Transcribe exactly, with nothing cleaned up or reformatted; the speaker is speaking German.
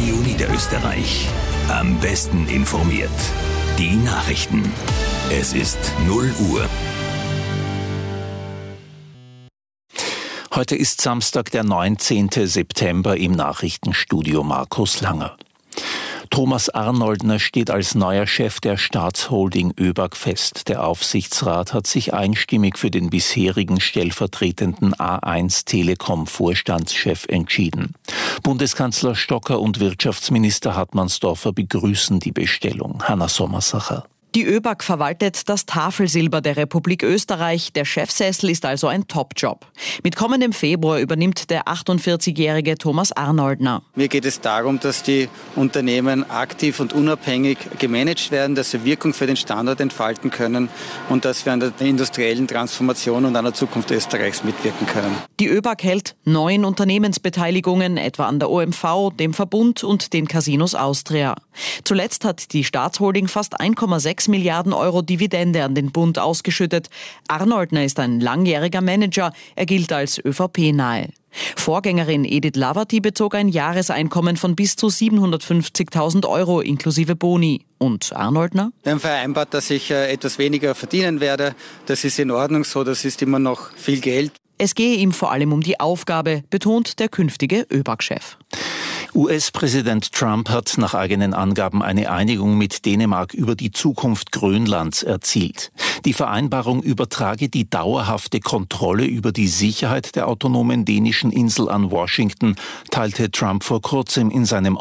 Radio Niederösterreich. Am besten informiert. Die Nachrichten. Es ist null Uhr. Heute ist Samstag, der neunzehnten September, im Nachrichtenstudio Markus Langer. Thomas Arnoldner steht als neuer Chef der Staatsholding ÖBAG fest. Der Aufsichtsrat hat sich einstimmig für den bisherigen stellvertretenden A eins Telekom-Vorstandschef entschieden. Bundeskanzler Stocker und Wirtschaftsminister Hartmannsdorfer begrüßen die Bestellung. Hanna Sommersacher. Die ÖBAG verwaltet das Tafelsilber der Republik Österreich. Der Chefsessel ist also ein Top-Job. Mit kommendem Februar übernimmt der achtundvierzigjährige Thomas Arnoldner. Mir geht es darum, dass die Unternehmen aktiv und unabhängig gemanagt werden, dass sie Wirkung für den Standort entfalten können und dass wir an der industriellen Transformation und an der Zukunft Österreichs mitwirken können. Die ÖBAG hält neun Unternehmensbeteiligungen, etwa an der O M V, dem Verbund und den Casinos Austria. Zuletzt hat die Staatsholding fast eins Komma sechs Milliarden Euro Dividende an den Bund ausgeschüttet. Arnoldner ist ein langjähriger Manager. Er gilt als ÖVP-nahe. Vorgängerin Edith Laverty bezog ein Jahreseinkommen von bis zu siebenhundertfünfzigtausend Euro inklusive Boni. Und Arnoldner? Wir haben vereinbart, dass ich äh, etwas weniger verdienen werde. Das ist in Ordnung so, das ist immer noch viel Geld. Es gehe ihm vor allem um die Aufgabe, betont der künftige ÖBAG-Chef. U S-Präsident Trump hat nach eigenen Angaben eine Einigung mit Dänemark über die Zukunft Grönlands erzielt. Die Vereinbarung übertrage die dauerhafte Kontrolle über die Sicherheit der autonomen dänischen Insel an Washington, teilte Trump vor kurzem in seinem